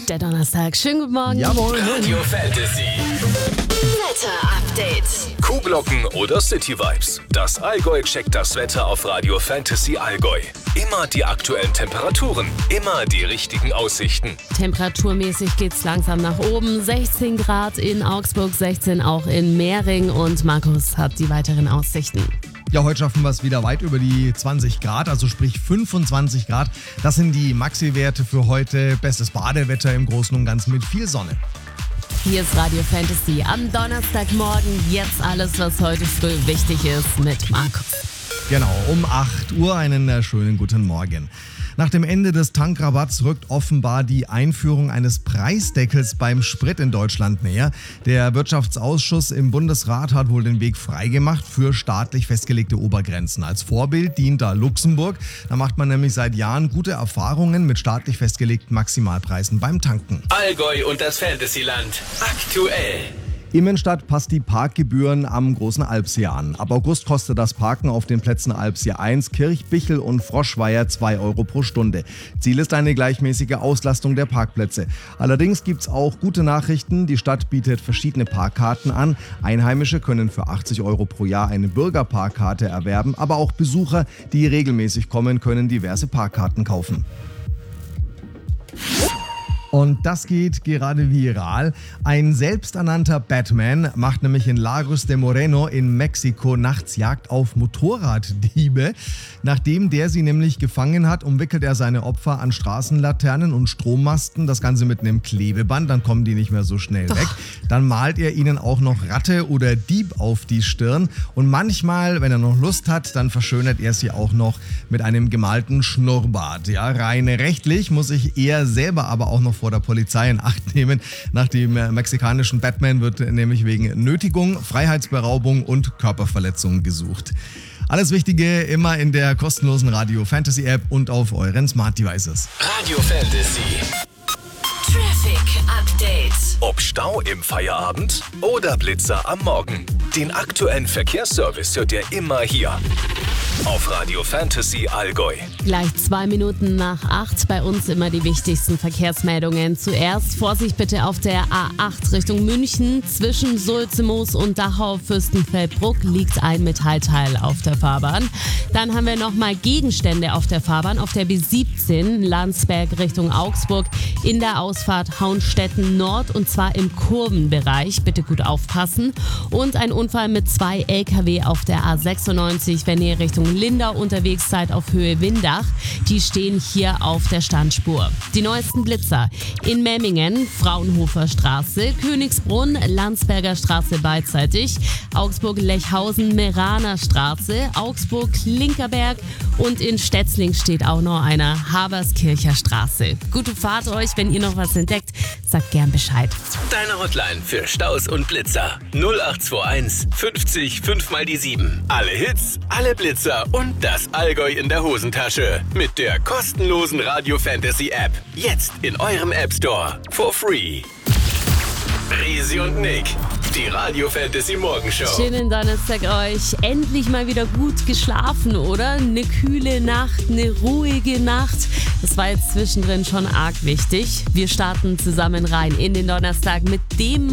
der Donnerstag. Schönen guten Morgen. Jawohl. Radio Fantasy. Wetter-Update. Kuhglocken oder City Vibes. Das Allgäu checkt das Wetter auf Radio Fantasy Allgäu. Immer die aktuellen Temperaturen, immer die richtigen Aussichten. Temperaturmäßig geht's langsam nach oben. 16 Grad in Augsburg, 16 auch in Mehring. Und Markus hat die weiteren Aussichten. Ja, heute schaffen wir es wieder weit über die 20 Grad, also sprich 25 Grad. Das sind die Maxi-Werte für heute. Bestes Badewetter im Großen und Ganzen mit viel Sonne. Hier ist Radio Fantasy am Donnerstagmorgen. Jetzt alles, was heute früh wichtig ist mit Markus. Genau, um 8 Uhr einen schönen guten Morgen. Nach dem Ende des Tankrabatts rückt offenbar die Einführung eines Preisdeckels beim Sprit in Deutschland näher. Der Wirtschaftsausschuss im Bundesrat hat wohl den Weg freigemacht für staatlich festgelegte Obergrenzen. Als Vorbild dient da Luxemburg. Da macht man nämlich seit Jahren gute Erfahrungen mit staatlich festgelegten Maximalpreisen beim Tanken. Allgäu und das Fantasyland. Aktuell. Immenstadt passt die Parkgebühren am Großen Alpsee an. Ab August kostet das Parken auf den Plätzen Alpsee 1, Kirch, Bichel und Froschweier 2 Euro pro Stunde. Ziel ist eine gleichmäßige Auslastung der Parkplätze. Allerdings gibt es auch gute Nachrichten. Die Stadt bietet verschiedene Parkkarten an. Einheimische können für 80 Euro pro Jahr eine Bürgerparkkarte erwerben, aber auch Besucher, die regelmäßig kommen, können diverse Parkkarten kaufen. Und das geht gerade viral. Ein selbsternannter Batman macht nämlich in Lagos de Moreno in Mexiko nachts Jagd auf Motorraddiebe. Nachdem der sie nämlich gefangen hat, umwickelt er seine Opfer an Straßenlaternen und Strommasten. Das Ganze mit einem Klebeband, dann kommen die nicht mehr so schnell weg. Dann malt er ihnen auch noch Ratte oder Dieb auf die Stirn. Und manchmal, wenn er noch Lust hat, dann verschönert er sie auch noch mit einem gemalten Schnurrbart. Ja, rein rechtlich muss ich er selber aber auch noch vor der Polizei in Acht nehmen. Nach dem mexikanischen Batman wird nämlich wegen Nötigung, Freiheitsberaubung und Körperverletzung gesucht. Alles Wichtige immer in der kostenlosen Radio Fantasy App und auf euren Smart Devices. Radio Fantasy. Traffic Update. Ob Stau im Feierabend oder Blitzer am Morgen. Den aktuellen Verkehrsservice hört ihr immer hier. Auf Radio Fantasy Allgäu. Gleich 2 Minuten nach 8 bei uns immer die wichtigsten Verkehrsmeldungen. Zuerst Vorsicht bitte auf der A8 Richtung München. Zwischen Sulze-Moos und Dachau-Fürstenfeldbruck liegt ein Metallteil auf der Fahrbahn. Dann haben wir nochmal Gegenstände auf der Fahrbahn. Auf der B17 Landsberg Richtung Augsburg in der Ausfahrt Haunstetten Nord und zwar im Kurvenbereich. Bitte gut aufpassen. Und ein Unfall mit 2 LKW auf der A96, wenn ihr Richtung Lindau unterwegs seid auf Höhe Windach. Die stehen hier auf der Standspur. Die neuesten Blitzer in Memmingen, Fraunhofer Straße, Königsbrunn, Landsberger Straße beidseitig, Augsburg-Lechhausen, Meraner Straße, Augsburg-Linkerberg und in Stetzling steht auch noch einer, Haberskircher Straße. Gute Fahrt euch, wenn ihr noch was entdeckt, sagt gern Bescheid. Deine Hotline für Staus und Blitzer. 0821 50 5 mal die 7. Alle Hits, alle Blitzer und das Allgäu in der Hosentasche. Mit der kostenlosen Radio Fantasy App. Jetzt in eurem App Store. For free. Risi und Nick. Die Radio Fantasy Morgenshow. Schönen Donnerstag euch. Endlich mal wieder gut geschlafen, oder? Eine kühle Nacht, eine ruhige Nacht. Das war jetzt zwischendrin schon arg wichtig. Wir starten zusammen rein in den Donnerstag mit dem